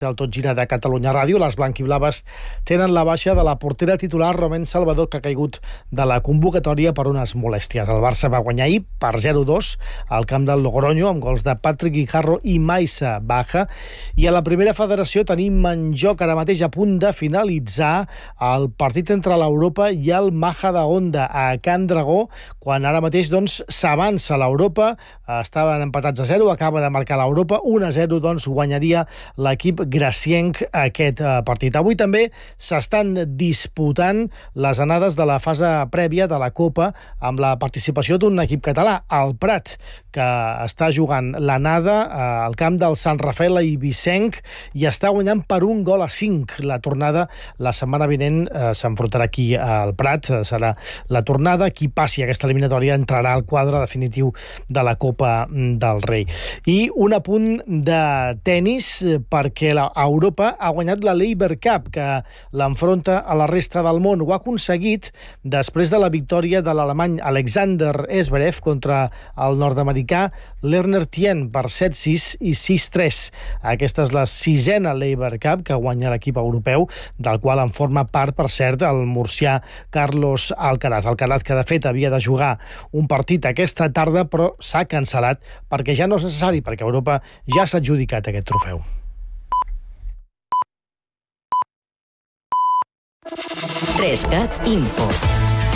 del Tot Gira de Catalunya Ràdio. Les blanquiblaves tenen la baixa de la portera titular Romain Salvador, que ha caigut de la convocatòria per unes molèsties. El Barça va guanyar ahir per 0-2 al camp del Logroño amb gols de Patrick Guijarro i Maisa Baja. I a la primera federació tenim en joc ara mateix, a punt de finalitzar, el partit entre l'Europa i el Majadahonda a Can Dragó, quan ara mateix s'avança l'Europa. Estaven empatats a 0, acaba de marcar l'Europa 1-0, guanyaria l'equip gracienc aquest partit. Avui també s'estan disputant les anades de la fase prèvia de la Copa amb la participació d'un equip català, el Prat, que està jugant l'anada al camp del Sant Rafael Eivissenc i està guanyant per 1-5. La tornada la setmana vinent s'enfrontarà aquí al Prat, serà la tornada. Qui passi aquesta eliminatòria entrarà al quadre definitiu de la Copa del Rei. I un apunt de tenis, perquè Europa ha guanyat la Laver Cup, que l'enfronta a la resta del món. Ho ha aconseguit després de la victòria de l'alemany Alexander Zverev contra el nord-americà Lerner Tien per 7-6 i 6-3. Aquesta és la 6a Laver Cup que guanya l'equip europeu, del qual en forma part, per cert, el murcià Carlos Alcaraz. Alcaraz, que de fet havia de jugar un partit aquesta tarda, però s'ha cancel·lat perquè ja no és necessari, perquè Europa ja s'ha adjudicat aquest trofeu. Info.